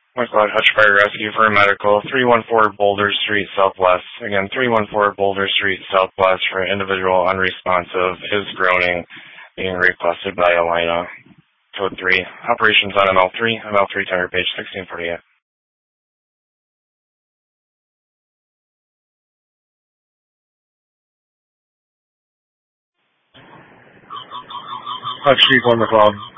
McLeod Hutch Fire Rescue for medical, 314 Boulder Street Southwest. Again, 314 Boulder Street Southwest for individual unresponsive, is groaning, being requested by Elena. Code 3. Operations on ML3 tender page 1648. Hutch 3-4 McLeod.